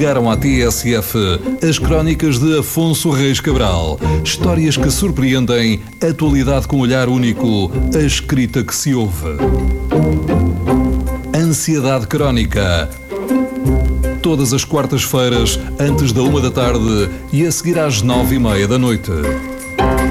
Chegaram à TSF as crónicas de Afonso Reis Cabral. Histórias que surpreendem, atualidade com olhar único, a escrita que se ouve. Ansiedade Crónica. Todas as quartas-feiras, antes da 1 da tarde e a seguir às 9:30 da noite.